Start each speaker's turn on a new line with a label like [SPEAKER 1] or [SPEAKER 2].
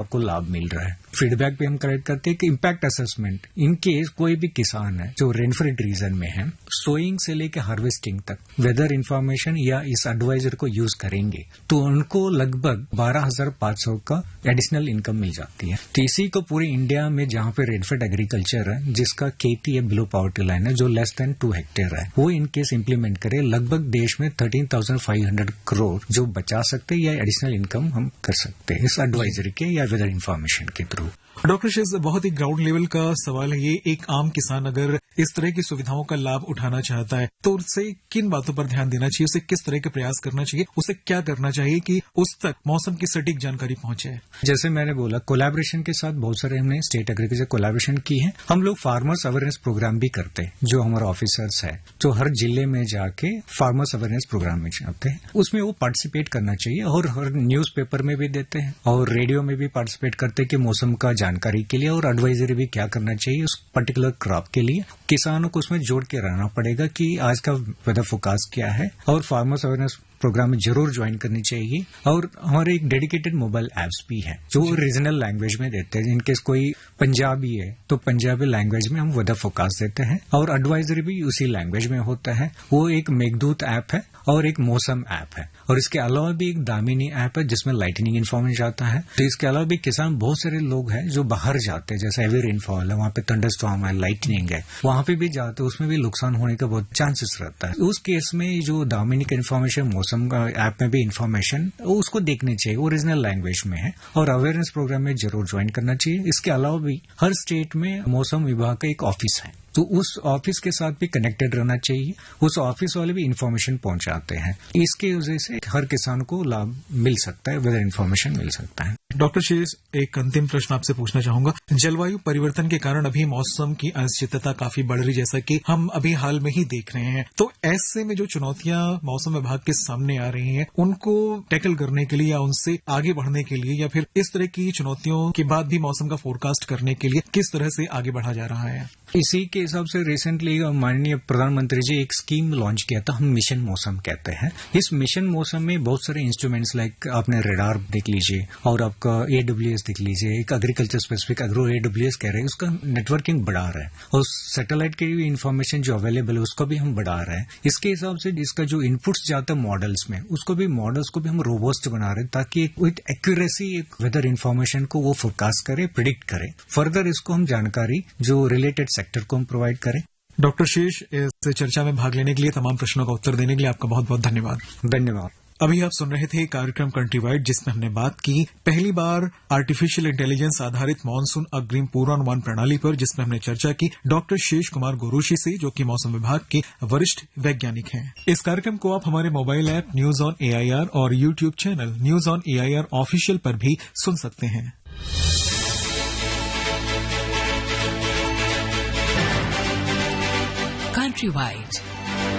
[SPEAKER 1] को लाभ मिल रहा है। फीडबैक भी हम कलेक्ट करते हैं कि इम्पैक्ट असेसमेंट, इन केस कोई भी किसान है जो रेनफेड रीजन में है, सोइंग से लेकर हार्वेस्टिंग तक वेदर इंफॉर्मेशन या इस एडवाइजर को यूज करेंगे तो उनको लगभग 12,500 का एडिशनल इनकम मिल जाती है। तो इसी को पूरे इंडिया में जहां पे रेनफेड एग्रीकल्चर है, जिसका खेती है बिलो पॉवर्टी लाइन है, जो लेस देन 2 हेक्टेयर है, वो इनकेस इम्प्लीमेंट करे, लगभग देश में 13,500 करोड़ जो बचा सकते हैं या एडिशनल इनकम हम कर सकते हैं इस एडवाइजरी के या वेदर इंफॉर्मेशन के थ्रू।
[SPEAKER 2] डॉक्टर शेष, बहुत ही ग्राउंड लेवल का सवाल है ये। एक आम किसान अगर इस तरह की सुविधाओं का लाभ उठाना चाहता है तो उससे किन बातों पर ध्यान देना चाहिए, उसे किस तरह के प्रयास करना चाहिए, उसे क्या करना चाहिए कि उस तक मौसम की सटीक जानकारी पहुंचे? जैसे
[SPEAKER 1] मैंने बोला, कोलैबोरेशन के साथ बहुत सारे हमने स्टेट एग्रीकल्चर कोलैबोरेशन की है। हम लोग फार्मर्स अवेयरनेस प्रोग्राम भी करते हैं, जो हमारे ऑफिसर्स है जो हर जिले में जाके फार्मर्स अवेयरनेस प्रोग्राम में जाते हैं, उसमें वो पार्टिसिपेट करना चाहिए और हर न्यूज पेपर में भी देते हैं और रेडियो में भी पार्टिसिपेट करते हैं कि मौसम का जानकारी के लिए और एडवाइजरी भी क्या करना चाहिए उस पर्टिकुलर क्रॉप के लिए। किसानों को उसमें जोड़ के रहना पड़ेगा कि आज का वेदर फोरकास्ट क्या है, और फार्मर्स अवेयरनेस प्रोग्राम में जरूर ज्वाइन करनी चाहिए। और हमारे एक डेडिकेटेड मोबाइल एप्स भी है जो रीजनल लैंग्वेज में देते हैं। इनकेस कोई पंजाबी है तो पंजाबी लैंग्वेज में हम वेदर फोरकास्ट देते हैं और एडवाइजरी भी उसी लैंग्वेज में होता है। वो एक मेघदूत ऐप है और एक मौसम ऐप है, और इसके अलावा भी एक दामिनी ऐप है जिसमें लाइटनिंग इन्फॉर्मेशन आता है। तो इसके अलावा भी किसान बहुत सारे लोग हैं जो बाहर जाते हैं, जैसे हेवी रेनफॉल है, वहां पे थंडरस्टॉर्म है, लाइटनिंग है, वहां पे भी जाते हैं, उसमें भी नुकसान होने का बहुत चांसेस रहता है। उस केस में जो दामिनी का इन्फॉर्मेशन मौसम का ऐप में भी इन्फॉर्मेशन उसको देखनी चाहिए, ओरिजिनल लैंग्वेज में है, और अवेयरनेस प्रोग्राम में जरूर ज्वाइन करना चाहिए। इसके अलावा भी हर स्टेट में मौसम विभाग का एक ऑफिस है, तो उस ऑफिस के साथ भी कनेक्टेड रहना चाहिए। उस ऑफिस वाले भी इन्फॉर्मेशन पहुंचाते हैं। इसके वजह से हर किसान को लाभ मिल सकता है, वेदर इन्फॉर्मेशन मिल सकता है।
[SPEAKER 2] डॉक्टर शेष, एक अंतिम प्रश्न आपसे पूछना चाहूंगा। जलवायु परिवर्तन के कारण अभी मौसम की अनिश्चितता काफी बढ़ रही, जैसा कि हम अभी हाल में ही देख रहे हैं। तो ऐसे में जो चुनौतियां मौसम विभाग के सामने आ रही हैं, उनको टैकल करने के लिए या उनसे आगे बढ़ने के लिए, या फिर इस तरह की चुनौतियों के बाद भी मौसम का फोरकास्ट करने के लिए किस तरह से आगे बढ़ा जा रहा है?
[SPEAKER 1] इसी के हिसाब से रिसेंटली माननीय प्रधानमंत्री जी एक स्कीम लॉन्च किया था, हम मिशन मौसम कहते हैं। इस मिशन मौसम में बहुत सारे इंस्ट्रूमेंट्स लाइक आपने रेडार देख लीजिए और आपका AWS देख लीजिए, एक एग्रीकल्चर स्पेसिफिक एग्रो AWS कह रहे हैं, उसका नेटवर्किंग बढ़ा रहे हैं, और सैटेलाइट की भी इंफॉर्मेशन जो अवेलेबल है उसको भी हम बढ़ा रहे हैं। इसके हिसाब से इसका जो इनपुट्स जाता है मॉडल्स में, उसको भी मॉडल्स को भी हम रोबस्ट बना रहे हैं ताकि विद एक्यूरेसी एक वेदर इन्फॉर्मेशन को वो फोरकास्ट करे, प्रिडिक्ट करे। फर्दर इसको हम जानकारी जो रिलेटेड सेक्टर को हम प्रोवाइड करें।
[SPEAKER 2] डॉक्टर शेष, इस चर्चा में भाग लेने के लिए, तमाम प्रश्नों का उत्तर देने के लिए आपका बहुत बहुत धन्यवाद।
[SPEAKER 1] धन्यवाद।
[SPEAKER 2] अभी आप सुन रहे थे कार्यक्रम कंट्रीवाइड, जिसमें हमने बात की पहली बार आर्टिफिशियल इंटेलिजेंस आधारित मानसून अग्रिम पूर्वानुमान प्रणाली पर, जिसमें हमने चर्चा की डॉक्टर शेष कुमार गोरुशी से, जो कि मौसम विभाग के वरिष्ठ वैज्ञानिक हैं। इस कार्यक्रम को आप हमारे mobile app news on AIR और YouTube channel news on AIR official पर भी सुन सकते हैं।
[SPEAKER 3] Countrywide